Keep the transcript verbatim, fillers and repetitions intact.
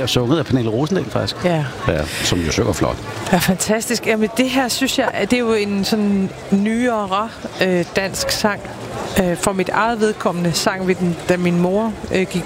her sunget af Pernille Rosendal, faktisk. Ja. Ja, som jo synger flot. Ja, fantastisk. Jamen, det her, synes jeg, at det er jo en sådan nyere øh, dansk sang. Øh, for mit eget vedkommende sang vi den, da min mor øh, gik